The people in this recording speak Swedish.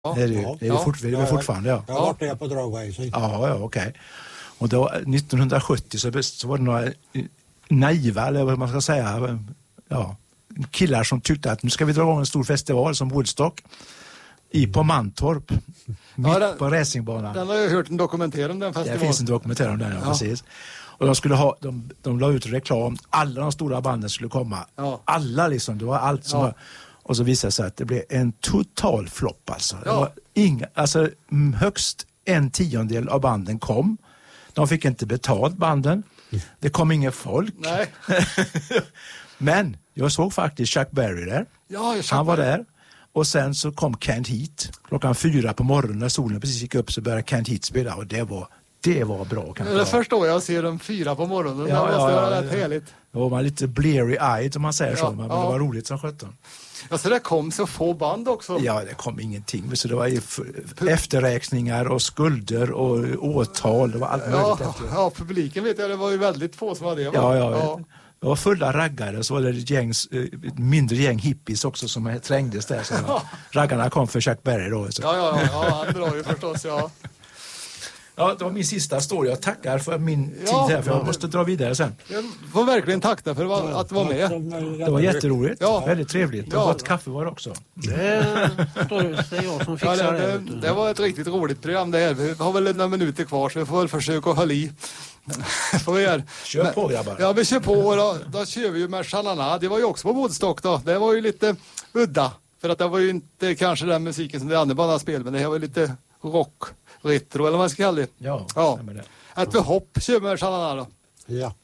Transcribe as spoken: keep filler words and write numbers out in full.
Ja, det är det, ja, det, är ja, fort, det är ja, fortfarande. Ja. Jag har varit där på Dragway. Så. Ja, ja, okej. Okay. Och då nittonhundrasjuttio så, så var det några naiva, eller vad man ska säga, ja, killar som tyckte att nu ska vi dra igång en stor festival som Woodstock i på Mantorp, mitt ja, den, på racingbanan. Den har jag hört en dokumentär om den festivalen. Det finns en dokumentär om den, ja, ja. Precis. Och de skulle ha, de, de la ut reklam, alla de stora banden skulle komma. Ja. Alla liksom, det var allt som ja. var, och så visade det sig att det blev en total flopp alltså. Ja. Det var inga, alltså högst en tiondel av banden kom. De fick inte betalt, banden. Det kom ingen folk. Nej. Men jag såg faktiskt Chuck Berry där. Ja, Chuck Han var där. Och sen så kom Kent Heat. Klockan fyra på morgonen när solen precis gick upp så började Kent Heat spela. Och det var, det var bra. Det är det första år jag ser dem fyra på morgonen. Ja, det måste ja, vara ja, rätt härligt. Då var man lite bleary-eyed om man säger ja, så. Men ja. det var roligt som sjutton. Ja, så det kom så få band också. Ja, det kom ingenting. Så det var efterräkningar och skulder och åtal. Det var allt möjligt. Ja, ja, publiken vet jag, det var ju väldigt få som hade det. Ja, ja, ja. Det var fulla raggare, så var det ett, gäng, ett mindre gäng hippies också som trängdes där. Så raggarna kom för Chuck Berry då. Så. Ja, ja, ja, han drar ju förstås, ja. Ja, det var min sista story. Jag tackar för min ja, tid här, för jag måste dra vidare sen. Jag får verkligen tacka för att du var med. Det var jätteroligt. Ja. Väldigt trevligt. Ja. Och gott kaffe var det också. Det är jag som fixar ja, det, det. Det var ett riktigt roligt program det här. Vi har väl några minuter kvar så vi får väl försöka att hålla i. Kör Men, på grabbar. Ja, vi kör på och då, då kör vi ju med Shalana. Det var ju också på Woodstock då. Det var ju lite udda. För att det var ju inte kanske den musiken som det andra bandet spelade, men det här var lite rock, retro eller vad man ska kalla det. Ja, ja. Att vi hopp kör med Shalana då. Ja.